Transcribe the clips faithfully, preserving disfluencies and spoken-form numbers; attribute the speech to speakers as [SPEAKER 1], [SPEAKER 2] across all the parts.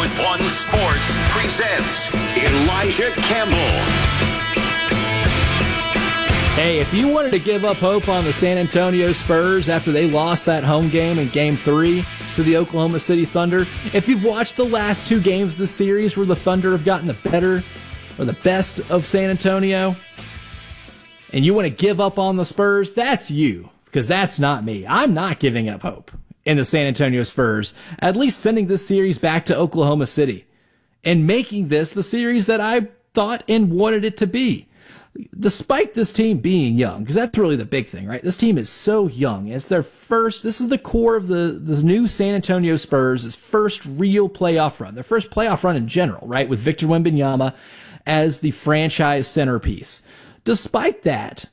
[SPEAKER 1] Hollywood One Sports presents Elijah Campbell.
[SPEAKER 2] Hey, if you wanted to give up hope on the San Antonio Spurs after they lost that home game in Game three to the Oklahoma City Thunder, if you've watched the last two games of the series where the Thunder have gotten the better or the best of San Antonio, and you want to give up on the Spurs, that's you, because that's not me. I'm not giving up hope in the San Antonio Spurs, at least sending this series back to Oklahoma City and making this the series that I thought and wanted it to be. Despite this team being young, because that's really the big thing, right? This team is so young. It's their first, this is the core of the, the new San Antonio Spurs' first real playoff run, their first playoff run in general, right? With Victor Wembanyama as the franchise centerpiece. Despite that,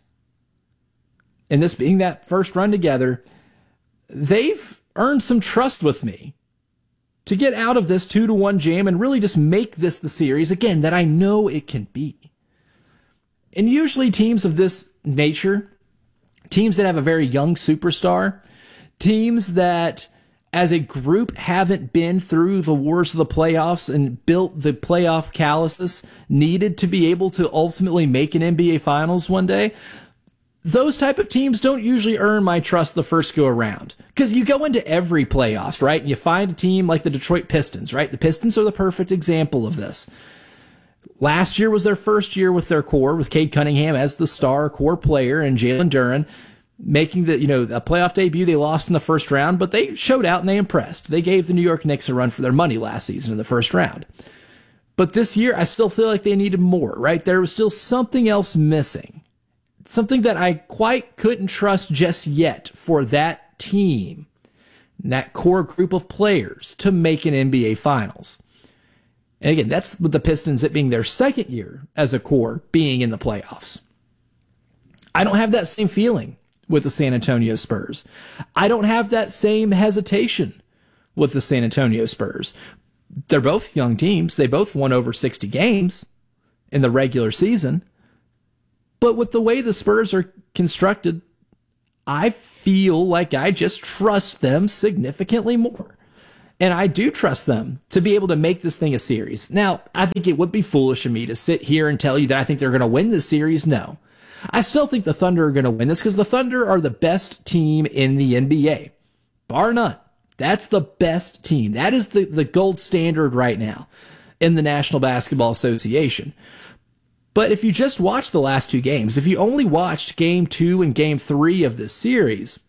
[SPEAKER 2] and this being that first run together, they've earned some trust with me to get out of this two to one jam and really just make this the series, again, that I know it can be. And usually teams of this nature, teams that have a very young superstar, teams that as a group haven't been through the wars of the playoffs and built the playoff calluses needed to be able to ultimately make an N B A Finals one day, those type of teams don't usually earn my trust the first go around. Because you go into every playoffs, right, and you find a team like the Detroit Pistons, right? The Pistons are the perfect example of this. Last year was their first year with their core, with Cade Cunningham as the star core player and Jalen Duren making the, you know, a playoff debut. They lost in the first round, but they showed out and they impressed. They gave the New York Knicks a run for their money last season in the first round. But this year, I still feel like they needed more, right? There was still something else missing. Something that I quite couldn't trust just yet for that team, that core group of players to make an N B A Finals. And again, that's with the Pistons, it being their second year as a core being in the playoffs. I don't have that same feeling with the San Antonio Spurs. I don't have that same hesitation with the San Antonio Spurs. They're both young teams. They both won over sixty games in the regular season. But with the way the Spurs are constructed, I feel like I just trust them significantly more. And I do trust them to be able to make this thing a series. Now, I think it would be foolish of me to sit here and tell you that I think they're going to win this series. No. I still think the Thunder are going to win this because the Thunder are the best team in the N B A. Bar none. That's the best team. That is the, the gold standard right now in the National Basketball Association. But if you just watch the last two games, if you only watched game two and game three of this series,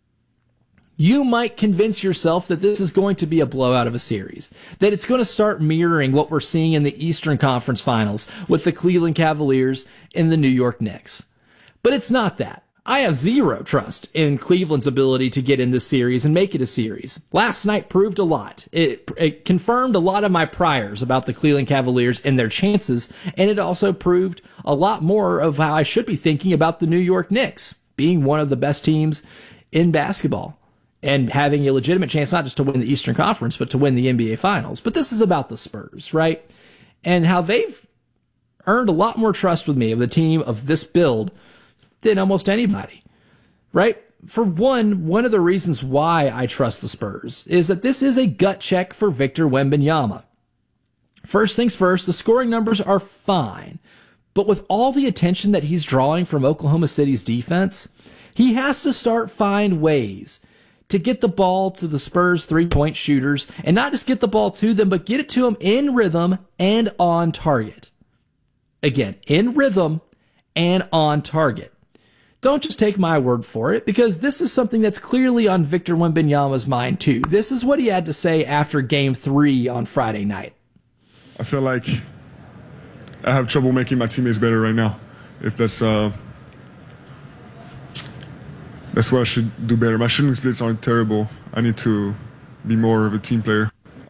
[SPEAKER 2] you might convince yourself that this is going to be a blowout of a series, that it's going to start mirroring what we're seeing in the Eastern Conference Finals with the Cleveland Cavaliers and the New York Knicks. But it's not that. I have zero trust in Cleveland's ability to get in this series and make it a series. Last night proved a lot. It, it confirmed a lot of my priors about the Cleveland Cavaliers and their chances, and it also proved a lot more of how I should be thinking about the New York Knicks being one of the best teams in basketball and having a legitimate chance not just to win the Eastern Conference, but to win the N B A Finals. But this is about the Spurs, right? And how they've earned a lot more trust with me of the team of this build than almost anybody, right? For one, one of the reasons why I trust the Spurs is that this is a gut check for Victor Wembanyama. First things first, the scoring numbers are fine, but with all the attention that he's drawing from Oklahoma City's defense, he has to start find ways to get the ball to the Spurs three-point shooters, and not just get the ball to them, but get it to them in rhythm and on target. Again, in rhythm and on target. Don't just take my word for it, because this is something that's clearly on Victor Wembanyama's mind too. This is what he had to say after game three on Friday night.
[SPEAKER 3] I feel like I have trouble making my teammates better right now. If that's uh, that's what I should do better. My shooting splits aren't terrible. I need to be more of a team player.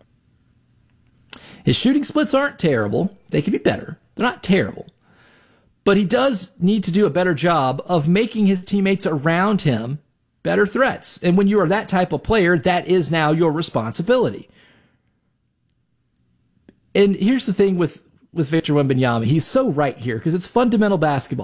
[SPEAKER 2] His shooting splits aren't terrible. They can be better. They're not terrible. But he does need to do a better job of making his teammates around him better threats. And when you are that type of player, that is now your responsibility. And here's the thing with, with Victor Wembanyama. He's so right here because it's fundamental basketball.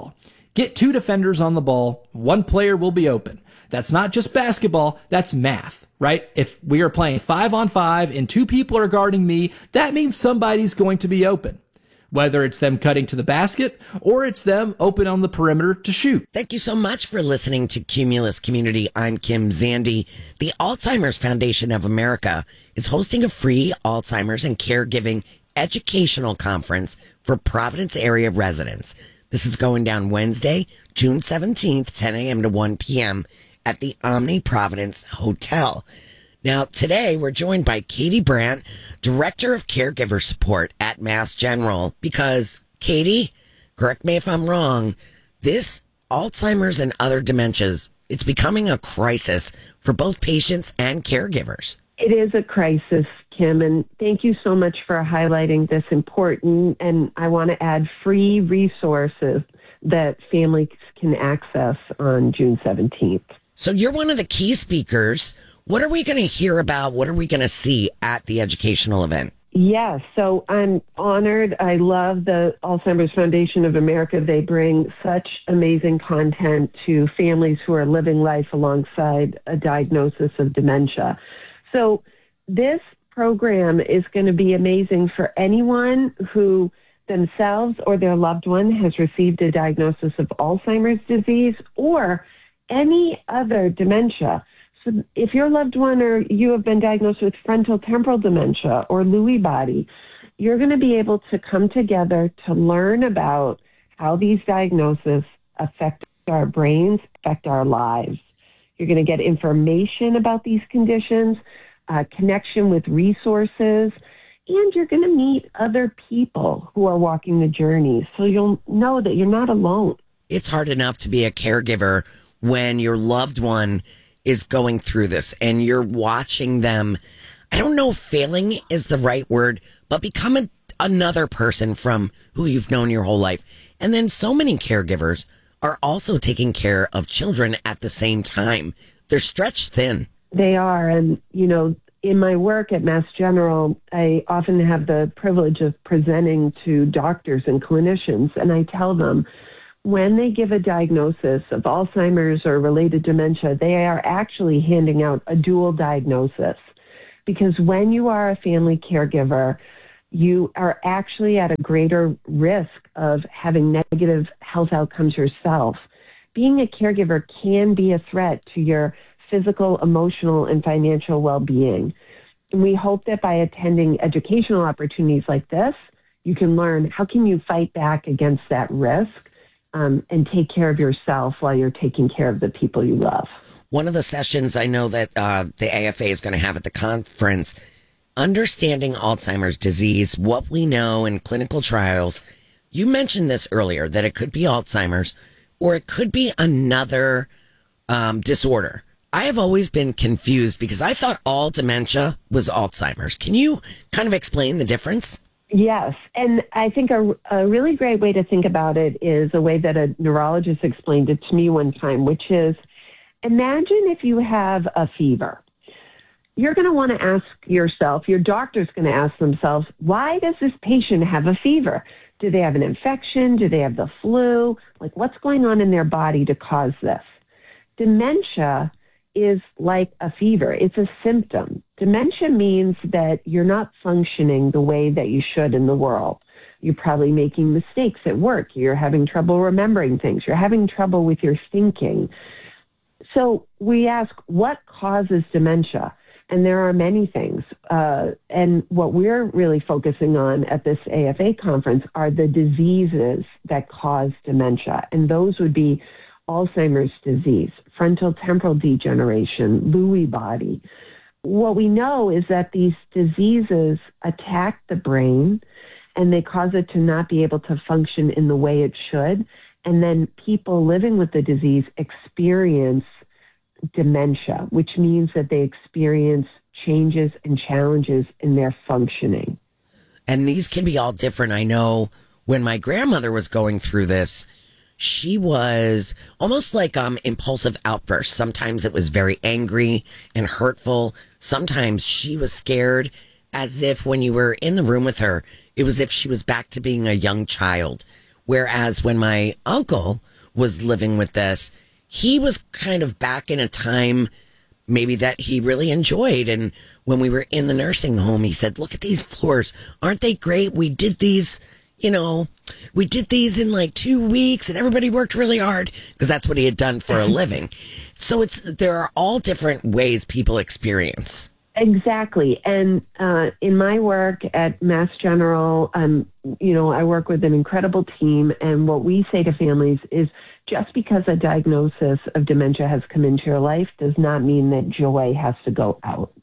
[SPEAKER 2] Get two defenders on the ball. One player will be open. That's not just basketball. That's math, right? If we are playing five on five and two people are guarding me, that means somebody's going to be open. Whether it's them cutting to the basket or it's them open on the perimeter to shoot.
[SPEAKER 4] Thank you so much for listening to Cumulus Community. I'm Kim Zandi. The Alzheimer's Foundation of America is hosting a free Alzheimer's and caregiving educational conference for Providence area residents. This is going down Wednesday, June seventeenth, ten a.m. to one p.m. at the Omni Providence Hotel. Now, today we're joined by Katie Brandt, Director of Caregiver Support at Mass General, because, Katie, correct me if I'm wrong, this Alzheimer's and other dementias, it's becoming a crisis for both patients and caregivers.
[SPEAKER 5] It is a crisis, Kim, and thank you so much for highlighting this important, and I want to add free resources that families can access on June seventeenth.
[SPEAKER 4] So you're one of the key speakers. What are we going to hear about? What are we going to see at the educational event?
[SPEAKER 5] Yes, so I'm honored. I love the Alzheimer's Foundation of America. They bring such amazing content to families who are living life alongside a diagnosis of dementia. So this program is going to be amazing for anyone who themselves or their loved one has received a diagnosis of Alzheimer's disease or any other dementia. So if your loved one or you have been diagnosed with frontal temporal dementia or Lewy body, you're going to be able to come together to learn about how these diagnoses affect our brains, affect our lives. You're going to get information about these conditions, uh, connection with resources, and you're going to meet other people who are walking the journey. So you'll know that you're not alone.
[SPEAKER 4] It's hard enough to be a caregiver when your loved one is going through this and you're watching them. I don't know if failing is the right word, but become a, another person from who you've known your whole life. And then so many caregivers are also taking care of children at the same time. They're stretched thin.
[SPEAKER 5] They are. And, you know, in my work at Mass General, I often have the privilege of presenting to doctors and clinicians, and I tell them when they give a diagnosis of Alzheimer's or related dementia, they are actually handing out a dual diagnosis. Because when you are a family caregiver, you are actually at a greater risk of having negative health outcomes yourself. Being a caregiver can be a threat to your physical, emotional, and financial well-being. And we hope that by attending educational opportunities like this, you can learn how can you fight back against that risk um, and take care of yourself while you're taking care of the people you love.
[SPEAKER 4] One of the sessions I know that uh, the A F A is going to have at the conference, Understanding Alzheimer's Disease, What We Know in Clinical Trials. You mentioned this earlier, that it could be Alzheimer's or it could be another um, disorder. I have always been confused because I thought all dementia was Alzheimer's. Can you kind of explain the difference?
[SPEAKER 5] Yes, and I think a, a really great way to think about it is a way that a neurologist explained it to me one time, which is, imagine if you have a fever. You're going to want to ask yourself, your doctor's going to ask themselves, why does this patient have a fever? Do they have an infection? Do they have the flu? Like, what's going on in their body to cause this? Dementia is like a fever. It's a symptom. Dementia means that you're not functioning the way that you should in the world. You're probably making mistakes at work. You're having trouble remembering things. You're having trouble with your thinking. So we ask, what causes dementia? And there are many things. Uh, and what we're really focusing on at this A F A conference are the diseases that cause dementia. And those would be Alzheimer's disease, frontal temporal degeneration, Lewy body. What we know is that these diseases attack the brain and they cause it to not be able to function in the way it should. And then people living with the disease experience dementia, which means that they experience changes and challenges in their functioning.
[SPEAKER 4] And these can be all different. I know when my grandmother was going through this, she was almost like um, impulsive outbursts. Sometimes it was very angry and hurtful. Sometimes she was scared, as if when you were in the room with her, it was as if she was back to being a young child. Whereas when my uncle was living with this, he was kind of back in a time maybe that he really enjoyed. And when we were in the nursing home, he said, look at these floors. Aren't they great? We did these, you know, we did these in like two weeks and everybody worked really hard because that's what he had done for a living. So it's, there are all different ways people experience.
[SPEAKER 5] Exactly. And uh, in my work at Mass General, um, you know, I work with an incredible team. And what we say to families is just because a diagnosis of dementia has come into your life does not mean that joy has to go out.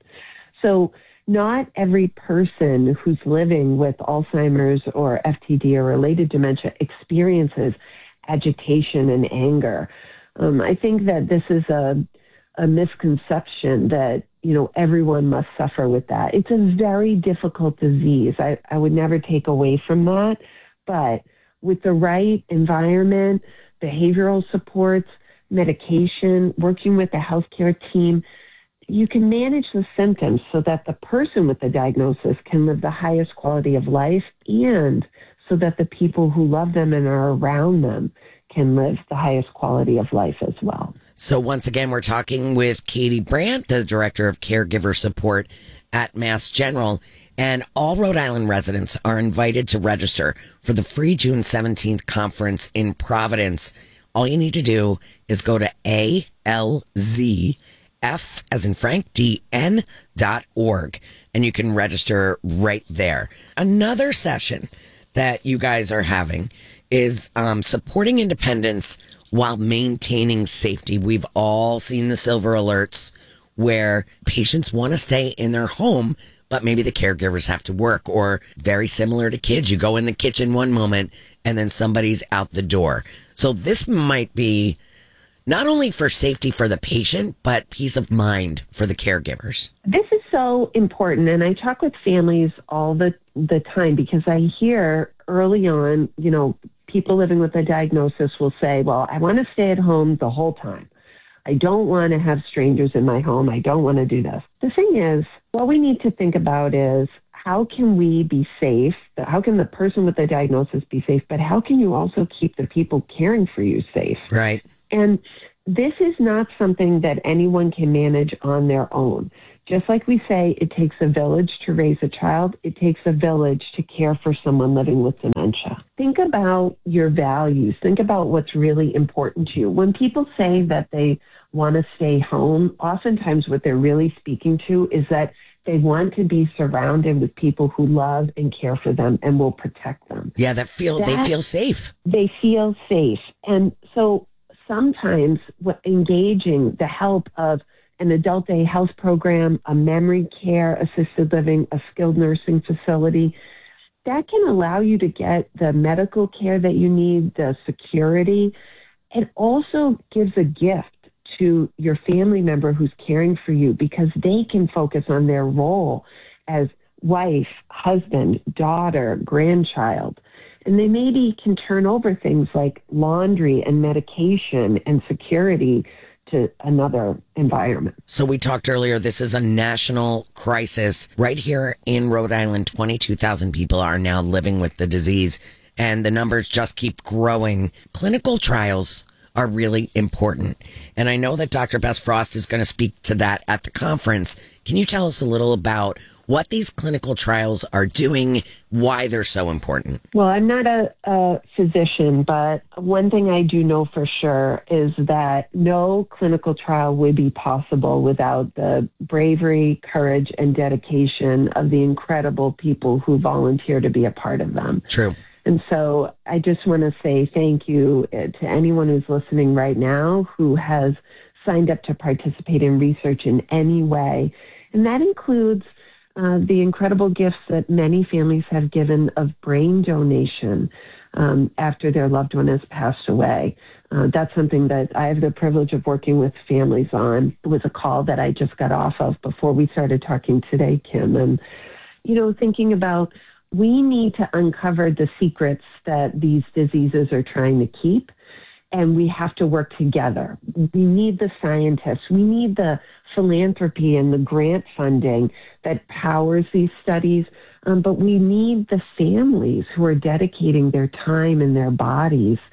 [SPEAKER 5] So not every person who's living with Alzheimer's or F T D or related dementia experiences agitation and anger. Um, I think that this is a, a misconception that, you know, everyone must suffer with that. It's a very difficult disease. I, I would never take away from that. But with the right environment, behavioral supports, medication, working with the healthcare team, you can manage the symptoms so that the person with the diagnosis can live the highest quality of life, and so that the people who love them and are around them can live the highest quality of life as well.
[SPEAKER 4] So once again, we're talking with Katie Brandt, the Director of Caregiver Support at Mass General, and all Rhode Island residents are invited to register for the free June seventeenth conference in Providence. All you need to do is go to A L Z F as in Frank, D N dot org, and you can register right there. Another session that you guys are having is um, supporting independence while maintaining safety. We've all seen the silver alerts where patients want to stay in their home, but maybe the caregivers have to work, or very similar to kids. You go in the kitchen one moment and then somebody's out the door. So this might be not only for safety for the patient, but peace of mind for the caregivers.
[SPEAKER 5] This is so important. And I talk with families all the, the time because I hear early on, you know, people living with a diagnosis will say, well, I want to stay at home the whole time. I don't want to have strangers in my home. I don't want to do this. The thing is, what we need to think about is, how can we be safe? How can the person with the diagnosis be safe? But how can you also keep the people caring for you safe?
[SPEAKER 4] Right.
[SPEAKER 5] And this is not something that anyone can manage on their own. Just like we say, it takes a village to raise a child, it takes a village to care for someone living with dementia. Think about your values. Think about what's really important to you. When people say that they want to stay home, oftentimes what they're really speaking to is that they want to be surrounded with people who love and care for them and will protect them.
[SPEAKER 4] Yeah, that feel
[SPEAKER 5] that,
[SPEAKER 4] they feel safe.
[SPEAKER 5] They feel safe. And so sometimes what, engaging the help of an adult day health program, a memory care, assisted living, a skilled nursing facility, that can allow you to get the medical care that you need, the security. It also gives a gift to your family member who's caring for you, because they can focus on their role as wife, husband, daughter, grandchild. And they maybe can turn over things like laundry and medication and security to another environment.
[SPEAKER 4] So we talked earlier, this is a national crisis. Right here in Rhode Island, twenty-two thousand people are now living with the disease, and the numbers just keep growing. Clinical trials are really important. And I know that Doctor Beth Frost is going to speak to that at the conference. Can you tell us a little about what these clinical trials are doing, why they're so important?
[SPEAKER 5] Well, I'm not a, a physician, but one thing I do know for sure is that no clinical trial would be possible without the bravery, courage, and dedication of the incredible people who volunteer to be a part of them.
[SPEAKER 4] True.
[SPEAKER 5] And so I just want to say thank you to anyone who's listening right now who has signed up to participate in research in any way. And that includes Uh, the incredible gifts that many families have given of brain donation um, after their loved one has passed away. Uh, that's something that I have the privilege of working with families on. It was a call that I just got off of before we started talking today, Kim. And, you know, thinking about, we need to uncover the secrets that these diseases are trying to keep, and we have to work together. We need the scientists. We need the philanthropy and the grant funding that powers these studies, um, but we need the families who are dedicating their time and their bodies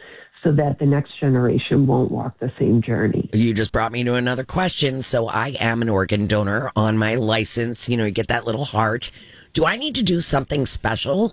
[SPEAKER 5] so that the next generation won't walk the same journey.
[SPEAKER 4] You just brought me to another question. So I am an organ donor on my license. You know, you get that little heart. Do I need to do something special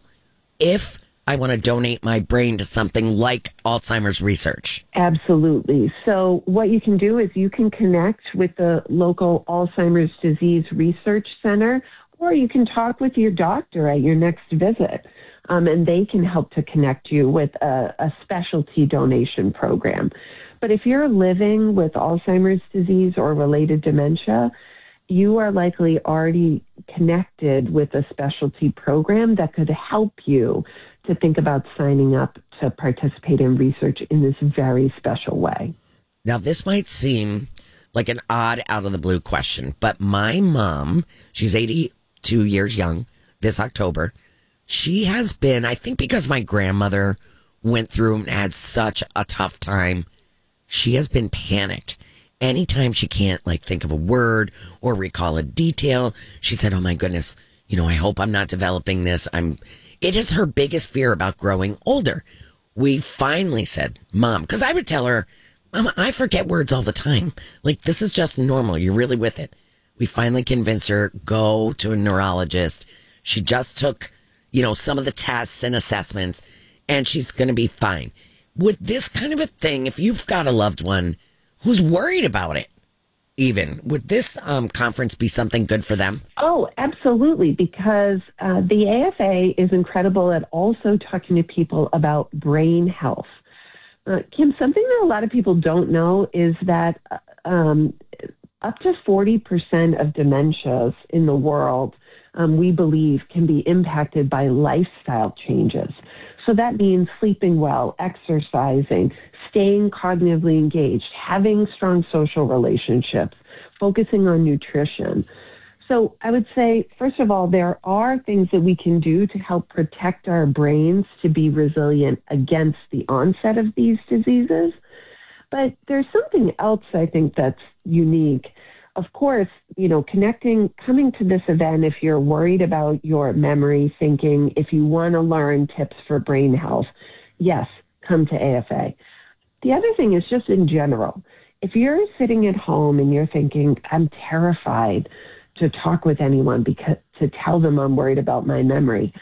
[SPEAKER 4] if I want to donate my brain to something like Alzheimer's research?
[SPEAKER 5] Absolutely. So what you can do is you can connect with the local Alzheimer's Disease Research Center, or you can talk with your doctor at your next visit, um, and they can help to connect you with a, a specialty donation program. But if you're living with Alzheimer's disease or related dementia, you are likely already connected with a specialty program that could help you to think about signing up to participate in research in this very special way.
[SPEAKER 4] Now, this might seem like an odd, out of the blue question, but my mom, she's eighty-two years young this October. She has been, I think because my grandmother went through and had such a tough time, she has been panicked. Anytime she can't like think of a word or recall a detail, she said, oh my goodness, you know, I hope I'm not developing this. I'm, it is her biggest fear about growing older. We finally said, Mom, because I would tell her, Mom, I forget words all the time. Like, this is just normal. You're really with it. We finally convinced her, go to a neurologist. She just took, you know, some of the tests and assessments, and she's going to be fine. With this kind of a thing, if you've got a loved one who's worried about it, even, would this um, conference be something good for them?
[SPEAKER 5] Oh, absolutely, because uh, the A F A is incredible at also talking to people about brain health. Uh, Kim, something that a lot of people don't know is that um, up to forty percent of dementias in the world, um, we believe, can be impacted by lifestyle changes. So that means sleeping well, exercising, staying cognitively engaged, having strong social relationships, focusing on nutrition. So I would say, first of all, there are things that we can do to help protect our brains to be resilient against the onset of these diseases. But there's something else I think that's unique. Of course, you know, connecting, coming to this event, if you're worried about your memory, thinking, if you want to learn tips for brain health, yes, come to A F A. The other thing is just in general, if you're sitting at home and you're thinking, I'm terrified to talk with anyone because to tell them I'm worried about my memory,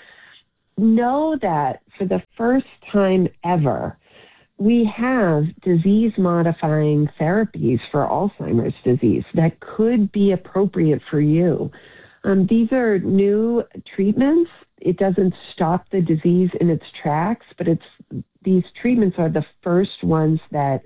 [SPEAKER 5] know that for the first time ever, we have disease-modifying therapies for Alzheimer's disease that could be appropriate for you. Um, these are new treatments. It doesn't stop the disease in its tracks, but it's these treatments are the first ones that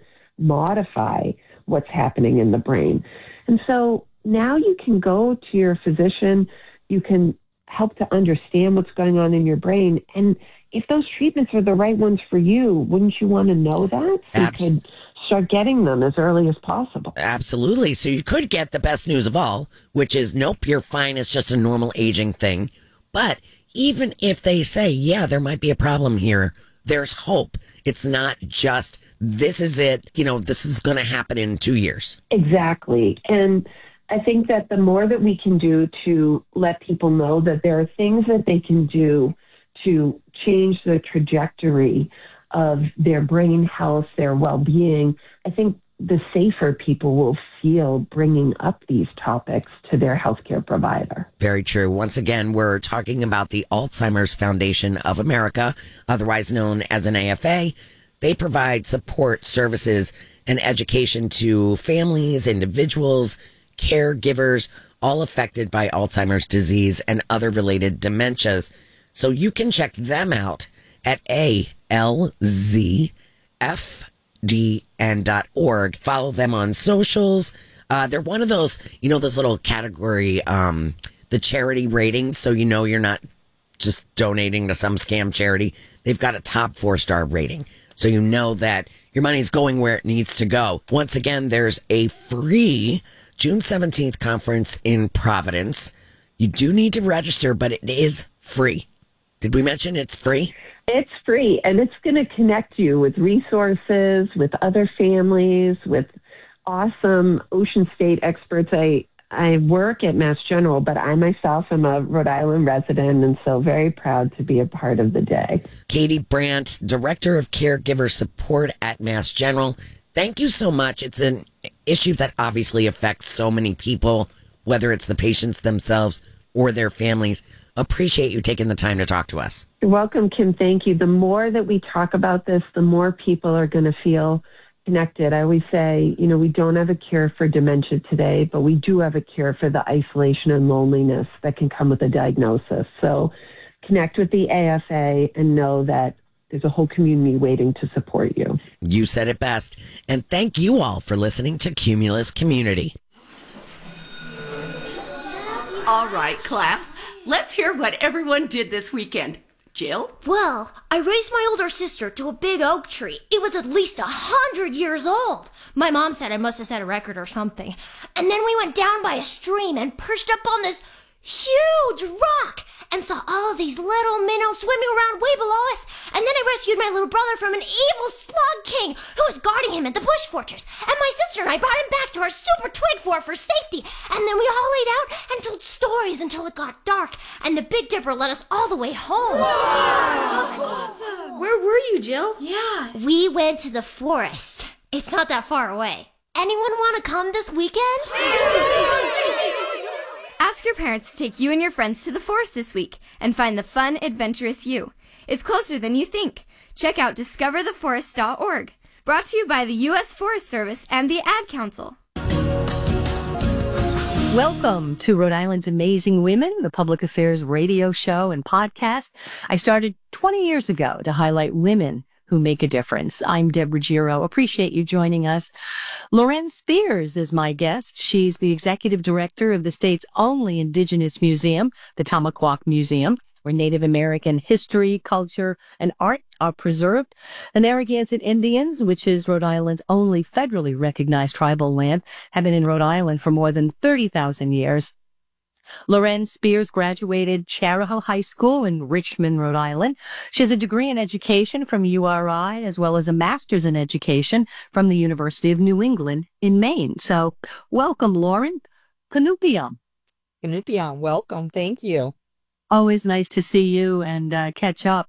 [SPEAKER 5] modify what's happening in the brain. And so now you can go to your physician, you can help to understand what's going on in your brain, and if those treatments are the right ones for you, wouldn't you want to know that? So
[SPEAKER 4] Abs-
[SPEAKER 5] you could start getting them as early as possible.
[SPEAKER 4] Absolutely. So you could get the best news of all, which is, nope, you're fine. It's just a normal aging thing. But even if they say, yeah, there might be a problem here, there's hope. It's not just, this is it, you know, this is going to happen in two years.
[SPEAKER 5] Exactly. And I think that the more that we can do to let people know that there are things that they can do to change the trajectory of their brain health, their well-being, I think the safer people will feel bringing up these topics to their healthcare provider.
[SPEAKER 4] Very true. Once again, we're talking about the Alzheimer's Foundation of America, otherwise known as an A F A. They provide support services and education to families, individuals, caregivers, all affected by Alzheimer's disease and other related dementias. So you can check them out at A L Z F D N dot org. Follow them on socials. Uh, they're one of those, you know, those little category, um, the charity ratings, so you know you're not just donating to some scam charity. They've got a top four-star rating, so you know that your money's going where it needs to go. Once again, there's a free June seventeenth conference in Providence. You do need to register, but it is free. Did we mention it's free?
[SPEAKER 5] It's free, and it's going to connect you with resources, with other families, with awesome Ocean State experts. I I work at Mass General, but I myself am a Rhode Island resident and so very proud to be a part of the day.
[SPEAKER 4] Katie Brandt, Director of Caregiver Support at Mass General. Thank you so much. It's an issue that obviously affects so many people, whether it's the patients themselves or their families. Appreciate you taking the time to talk to us.
[SPEAKER 5] You're welcome, Kim. Thank you. The more that we talk about this, the more people are going to feel connected. I always say, you know, we don't have a cure for dementia today, but we do have a cure for the isolation and loneliness that can come with a diagnosis. So connect with the A F A and know that there's a whole community waiting to support you.
[SPEAKER 4] You said it best. And thank you all for listening to Cumulus Community.
[SPEAKER 6] All right, class. Let's hear what everyone did this weekend. Jill?
[SPEAKER 7] Well, I raised my older sister to a big oak tree. It was at least a hundred years old. My mom said I must have set a record or something. And then we went down by a stream and perched up on this huge rock and saw all of these little minnows swimming around way below us. And then I rescued my little brother from an evil slug king who was guarding him at the bush fortress. And my sister and I brought him back to our super twig fort for safety. And then we all laid out and told stories until it got dark. And the Big Dipper led us all the way home.
[SPEAKER 8] Wow. Awesome. Where were you, Jill?
[SPEAKER 7] Yeah. We went to the forest. It's not that far away. Anyone want to come this weekend?
[SPEAKER 8] Ask your parents to take you and your friends to the forest this week and find the fun, adventurous you. It's closer than you think. Check out discover the forest dot org. Brought to you by the U S Forest Service and the Ad Council.
[SPEAKER 9] Welcome to Rhode Island's Amazing Women, the public affairs radio show and podcast. I started twenty years ago to highlight women who make a difference. I'm Deborah Giro. Appreciate you joining us. Lauren Spears is my guest. She's the executive director of the state's only Indigenous museum, the Tamaqua Museum, where Native American history, culture, and art are preserved. The Narragansett Indians, which is Rhode Island's only federally recognized tribal land, have been in Rhode Island for more than thirty thousand years. Lauren Spears graduated Charahoe High School in Richmond, Rhode Island. She has a degree in education from U R I, as well as a master's in education from the University of New England in Maine. So welcome, Lauren. Kanupiam.
[SPEAKER 10] Kanupiam, welcome. Thank you.
[SPEAKER 9] Always nice to see you and uh, catch up.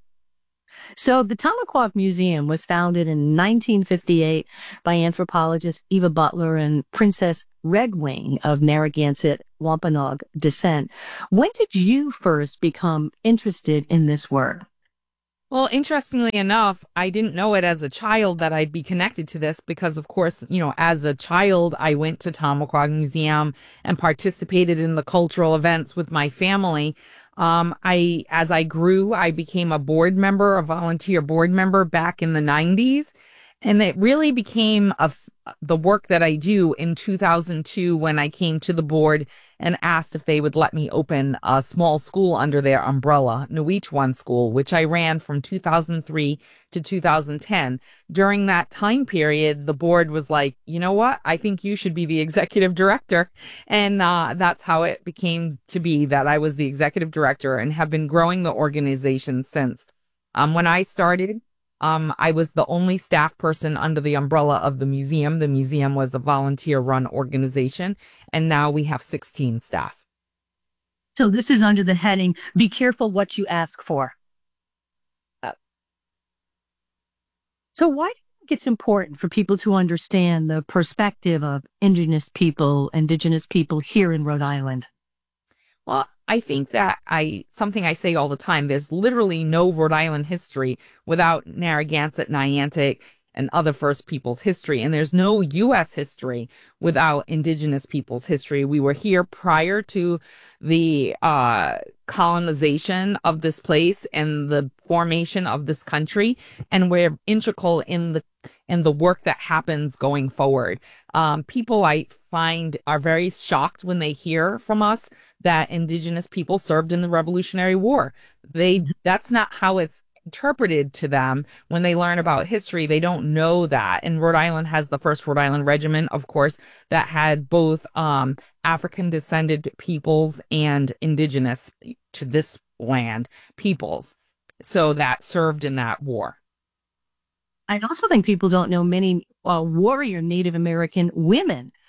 [SPEAKER 9] So the Tamaqua Museum was founded in nineteen fifty-eight by anthropologist Eva Butler and Princess Redwing of Narragansett Wampanoag descent. When did you first become interested in this work?
[SPEAKER 10] Well, interestingly enough, I didn't know it as a child that I'd be connected to this because, of course, you know, as a child, I went to Tamaqua Museum and participated in the cultural events with my family. Um, I, as I grew, I became a board member, a volunteer board member back in the nineties. And it really became a, the work that I do in two thousand two when I came to the board and asked if they would let me open a small school under their umbrella, Nuichwan School, which I ran from two thousand three to two thousand ten. During that time period, the board was like, you know what? I think you should be the executive director. And uh, that's how it became to be that I was the executive director and have been growing the organization since. Um, when I started, Um, I was the only staff person under the umbrella of the museum. The museum was a volunteer-run organization, and now we have sixteen staff.
[SPEAKER 9] So this is under the heading, Be Careful What You Ask For. Uh, so why do you think it's important for people to understand the perspective of indigenous people, indigenous people here in Rhode Island?
[SPEAKER 10] Well, I think that I, something I say all the time, there's literally no Rhode Island history without Narragansett, Niantic, and other First Peoples history. And there's no U S history without Indigenous peoples history. We were here prior to the uh, colonization of this place and the formation of this country. And we're integral in the in the work that happens going forward. Um, people I find are very shocked when they hear from us that Indigenous people served in the Revolutionary War. They that's not how it's interpreted to them when they learn about history. They don't know that. And Rhode Island has the first Rhode Island Regiment, of course, that had both um, African descended peoples and indigenous to this land peoples. So that served in that war.
[SPEAKER 9] I also think people don't know many uh, warrior Native American women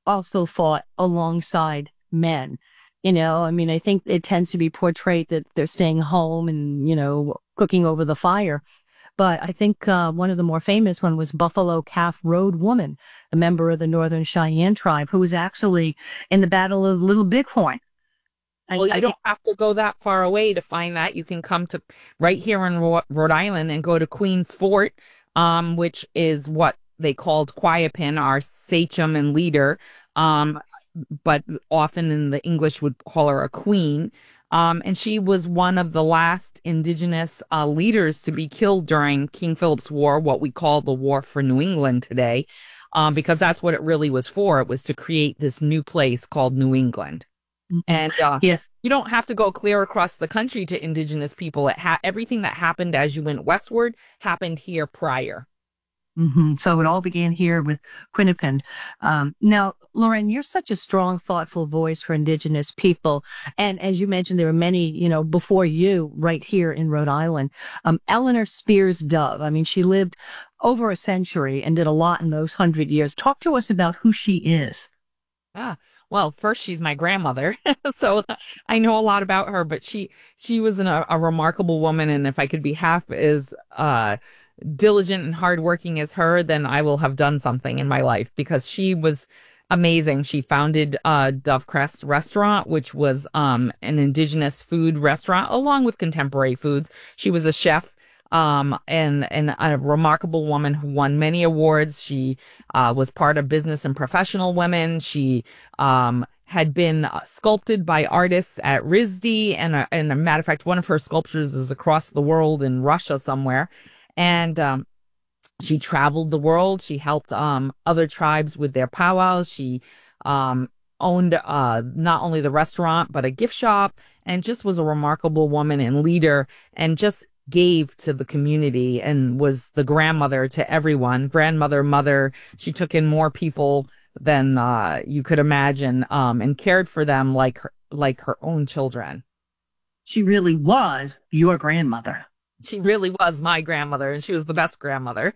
[SPEAKER 9] also fought alongside men. You know, I mean, I think it tends to be portrayed that they're staying home and, you know, cooking over the fire. But I think uh, one of the more famous one was Buffalo Calf Road Woman, a member of the Northern Cheyenne tribe, who was actually in the Battle of Little Bighorn.
[SPEAKER 10] Well, you don't have to go that far away to find that. You can come to right here in Ro- Rhode Island and go to Queen's Fort, um, which is what they called Quiapin, our sachem and leader. Um, but often in the English would call her a queen. Um, and she was one of the last indigenous uh, leaders to be killed during King Philip's War, what we call the War for New England today, um, because that's what it really was for. It was to create this new place called New England. And uh,
[SPEAKER 9] yes.
[SPEAKER 10] You don't have to go clear across the country to indigenous people. It ha- everything that happened as you went westward happened here prior.
[SPEAKER 9] Mm-hmm. So it all began here with Quinnipiac. Um, now, Lauren, you're such a strong, thoughtful voice for Indigenous people. And as you mentioned, there were many, you know, before you right here in Rhode Island. Um, Eleanor Spears Dove, I mean, she lived over a century and did a lot in those hundred years. Talk to us about who she is.
[SPEAKER 10] Ah, well, first, she's my grandmother, so I know a lot about her, but she she was an, a, a remarkable woman. And if I could be half as uh, diligent and hardworking as her, then I will have done something in my life, because she was amazing. She founded uh, Dovecrest Restaurant, which was um, an indigenous food restaurant along with contemporary foods. She was a chef. Um, and, and a remarkable woman who won many awards. She, uh, was part of Business and Professional Women. She, um, had been sculpted by artists at R I S D. And, uh, and a matter of fact, one of her sculptures is across the world in Russia somewhere. And, um, she traveled the world. She helped, um, other tribes with their powwows. She, um, owned, uh, not only the restaurant, but a gift shop, and just was a remarkable woman and leader, and just gave to the community and was the grandmother to everyone, grandmother, mother. She took in more people than uh, you could imagine, um, and cared for them like her, like her own children.
[SPEAKER 9] She really was your grandmother.
[SPEAKER 10] She really was my grandmother, and she was the best grandmother.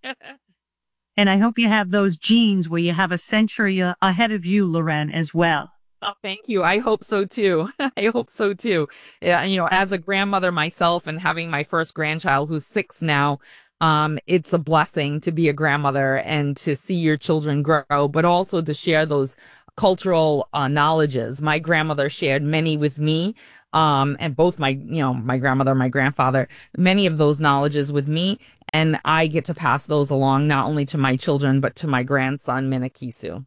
[SPEAKER 9] And I hope you have those genes where you have a century uh, ahead of you, Lauren, as well.
[SPEAKER 10] Oh, thank you. I hope so too. I hope so too. Yeah, you know, as a grandmother myself and having my first grandchild who's six now, um, it's a blessing to be a grandmother and to see your children grow, but also to share those cultural uh, knowledges. My grandmother shared many with me, um, and both my, you know, my grandmother and my grandfather, many of those knowledges with me, and I get to pass those along not only to my children, but to my grandson, Minakisu.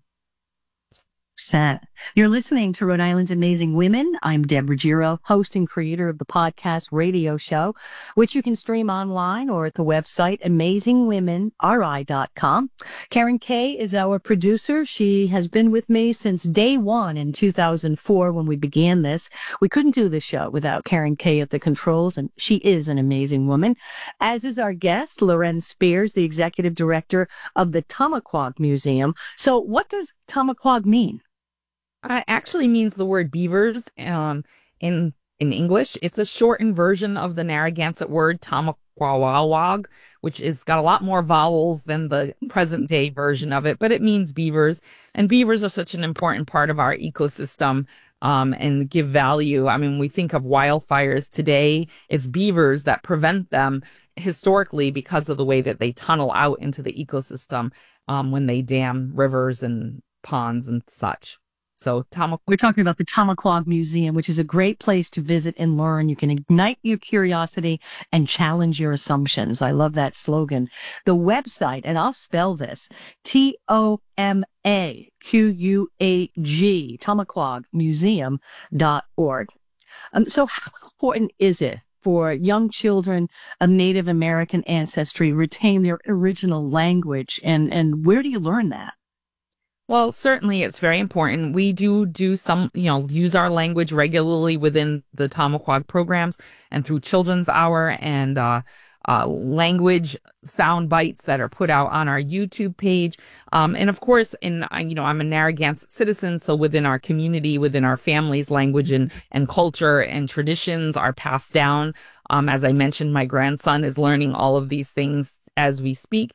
[SPEAKER 9] You're listening to Rhode Island's Amazing Women. I'm Deb Ruggiero, host and creator of the podcast radio show, which you can stream online or at the website amazing women r i dot com. Karen Kay is our producer. She has been with me since day one in two thousand four when we began this. We couldn't do this show without Karen Kay at the controls, and she is an amazing woman, as is our guest, Lauren Spears, the executive director of the Tamaquag Museum. So what does Tamaquag mean?
[SPEAKER 10] Uh, actually means the word beavers um, in in English. It's a shortened version of the Narragansett word Tamaquawawag, which is got a lot more vowels than the present day version of it, but it means beavers. And beavers are such an important part of our ecosystem um, and give value. I mean, we think of wildfires today, it's beavers that prevent them historically because of the way that they tunnel out into the ecosystem um, when they dam rivers and ponds and such. So Tamaquag.
[SPEAKER 9] We're talking about the Tamaquag Museum, which is a great place to visit and learn. You can ignite your curiosity and challenge your assumptions. I love that slogan. The website, and I'll spell this, T O M A Q U A G, Tamaquag Museum dot org. Um, so how important is it for young children of Native American ancestry retain their original language, and, and where do you learn that?
[SPEAKER 10] Well, certainly it's very important. We do do some, you know, use our language regularly within the Tamaquag programs and through Children's Hour and uh, uh, language sound bites that are put out on our YouTube page. Um, and of course, in, you know, I'm a Narragansett citizen, so within our community, within our families, language and, and culture and traditions are passed down. Um, as I mentioned, my grandson is learning all of these things as we speak.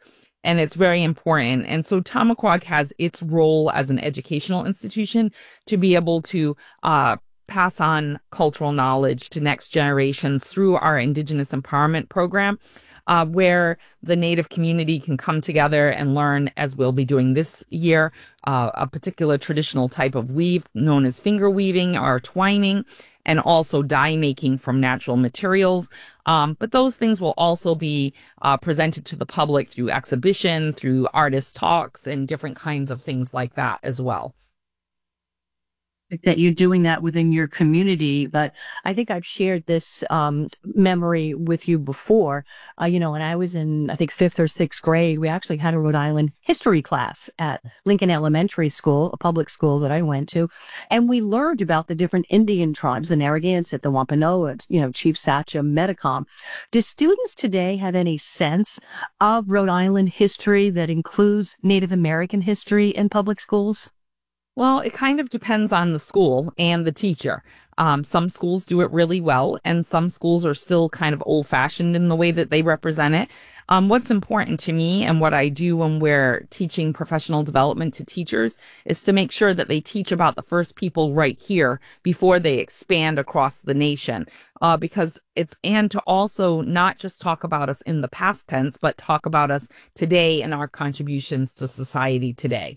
[SPEAKER 10] and it's very important. And so Tamaqua has its role as an educational institution to be able to uh, pass on cultural knowledge to next generations through our Indigenous Empowerment Program, uh, where the Native community can come together and learn, as we'll be doing this year, uh, a particular traditional type of weave known as finger weaving or twining, and also dye making from natural materials. Um, but those things will also be uh, presented to the public through exhibition, through artist talks, and different kinds of things like that as well.
[SPEAKER 9] That you're doing that within your community. But I think I've shared this um, memory with you before. Uh, you know, when I was in, I think, fifth or sixth grade, we actually had a Rhode Island history class at Lincoln Elementary School, a public school that I went to. And we learned about the different Indian tribes, the Narragansett, the Wampanoag, you know, Chief Sachem, Metacom. Do students today have any sense of Rhode Island history that includes Native American history in public schools?
[SPEAKER 10] Well, it kind of depends on the school and the teacher. Um, some schools do it really well, and some schools are still kind of old-fashioned in the way that they represent it. Um, what's important to me and what I do when we're teaching professional development to teachers is to make sure that they teach about the first people right here before they expand across the nation. Uh, because it's, and to also not just talk about us in the past tense, but talk about us today and our contributions to society today.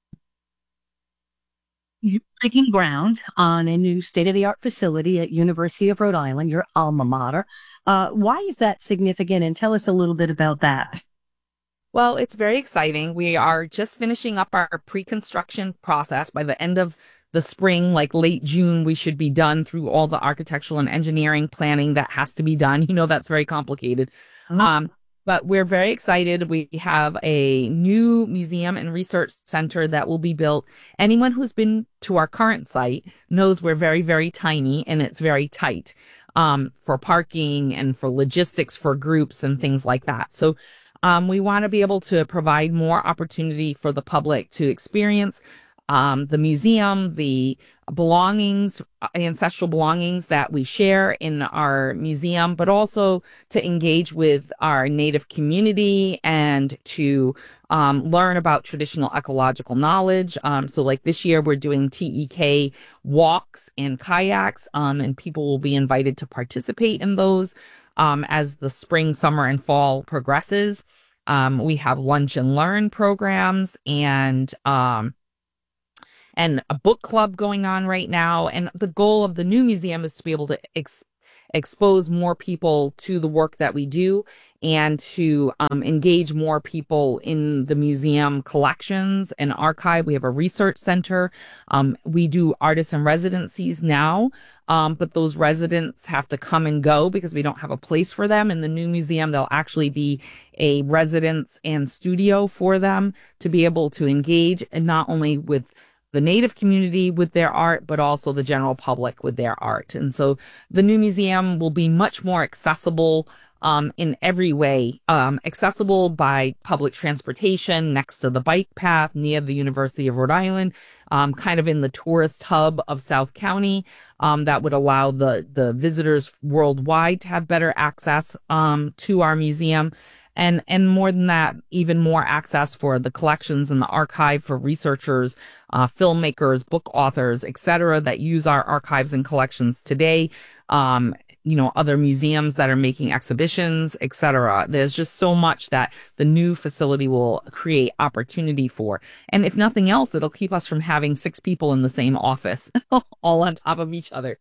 [SPEAKER 9] You're breaking ground on a new state-of-the-art facility at University of Rhode Island, your alma mater. Uh, why is that significant? And tell us a little bit about that.
[SPEAKER 10] Well, it's very exciting. We are just finishing up our pre-construction process. By the end of the spring, like late June, we should be done through all the architectural and engineering planning that has to be done. You know, that's very complicated. Mm-hmm. Um, But we're very excited. We have a new museum and research center that will be built. Anyone who's been to our current site knows we're very, very tiny and it's very tight um, for parking and for logistics for groups and things like that. So um, we want to be able to provide more opportunity for the public to experience Um, the museum, the belongings, ancestral belongings that we share in our museum, but also to engage with our Native community and to um, learn about traditional ecological knowledge. Um, so like this year, we're doing T E K walks and kayaks, um, and people will be invited to participate in those um, as the spring, summer, and fall progresses. Um, we have lunch and learn programs and um, and a book club going on right now. And the goal of the new museum is to be able to ex- expose more people to the work that we do and to um, engage more people in the museum collections and archive. We have a research center. Um, we do artists and residencies now, um, but those residents have to come and go because we don't have a place for them. In the new museum, there'll actually be a residence and studio for them to be able to engage, and not only with the Native community with their art, but also the general public with their art. And so the new museum will be much more accessible um, in every way, um, accessible by public transportation next to the bike path near the University of Rhode Island, um, kind of in the tourist hub of South County, um, that would allow the, the visitors worldwide to have better access um, to our museum. And and more than that, even more access for the collections and the archive for researchers, uh, filmmakers, book authors, et cetera, that use our archives and collections today. Um, you know, other museums that are making exhibitions, et cetera. There's just so much that the new facility will create opportunity for. And if nothing else, it'll keep us from having six people in the same office, all on top of each other.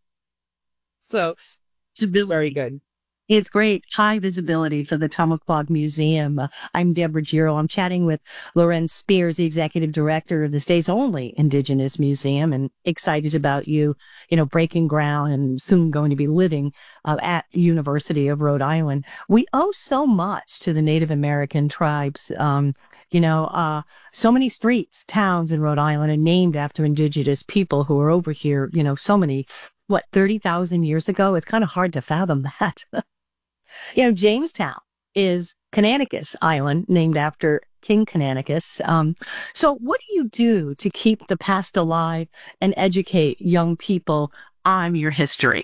[SPEAKER 10] So it's very good.
[SPEAKER 9] It's great. High visibility for the Tamaqua Museum. Uh, I'm Deborah Giro. I'm chatting with Lorenz Spears, the executive director of the state's only Indigenous museum, and excited about you, you know, breaking ground and soon going to be living uh, at the University of Rhode Island. We owe so much to the Native American tribes. Um, you know, uh, so many streets, towns in Rhode Island are named after Indigenous people who are over here, you know, so many, what, thirty thousand years ago? It's kind of hard to fathom that. You know, Jamestown is Canonicus Island, named after King Canonicus. Um, so what do you do to keep the past alive and educate young people on your history?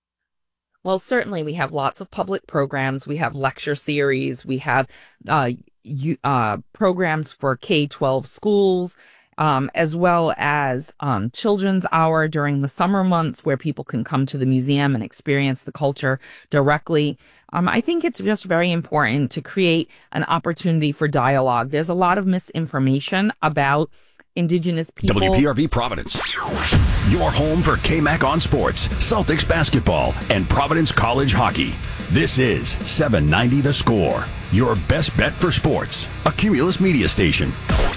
[SPEAKER 10] Well, certainly we have lots of public programs. We have lecture series. We have uh, you- uh, programs for K twelve schools, um, as well as um, Children's Hour during the summer months where people can come to the museum and experience the culture directly. Um, I think it's just very important to create an opportunity for dialogue. There's a lot of misinformation about Indigenous people.
[SPEAKER 1] W P R V Providence, your home for K M A C on sports, Celtics basketball, and Providence College hockey. This is seven ninety The Score, your best bet for sports, a Cumulus media station.